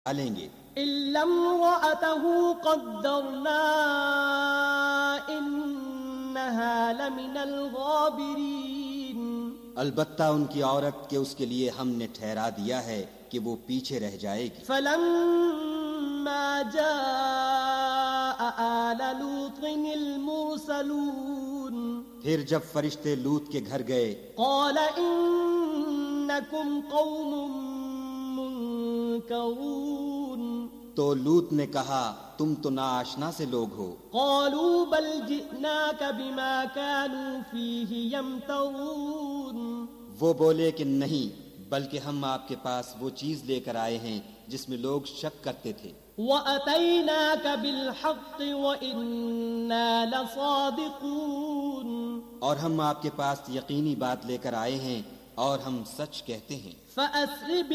डालेंगे। इल्लम रअतहु क़द्दरना इन्नहा लमिनल गाबिरीन। अलबत्ता उनकी औरत के उसके लिए हमने ठहरा दिया है कि वो पीछे रह जाएगी। फलम्मा जाअ आल लूतिनिल मुरसलून। फिर जब फरिश्ते लूत के घर गए, क़ाल इन्नकुम क़ौमुम मुनकरून। तो लूत ने कहा, तुम तो नाआशना से लोग हो। क़ालू बल जिअनाक बिमा कानू फ़ीहि यमतरून। वो बोले कि नहीं, बल्कि हम आपके पास वो चीज लेकर आए हैं जिसमें लोग शक करते थे। वअतैनाक बिलहक़्क़ि वइन्ना लसादिक़ून। और हम आपके पास यकीनी बात लेकर आए हैं और हम सच कहते हैं। फ़अस्रि